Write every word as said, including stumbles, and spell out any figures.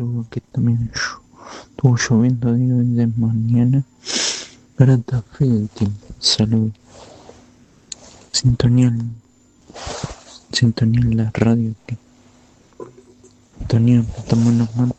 saludo que también estuvo lloviendo desde mañana, pero está feo el tiempo. Salud. Sintonía, sintonía en la radio que sintonía para tomar unos mates.